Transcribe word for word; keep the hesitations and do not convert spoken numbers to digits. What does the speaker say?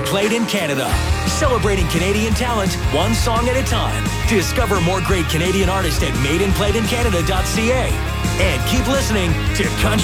Played in Canada. Celebrating Canadian talent, one song at a time. Discover more great Canadian artists at made and played in canada dot c a. And keep listening to Country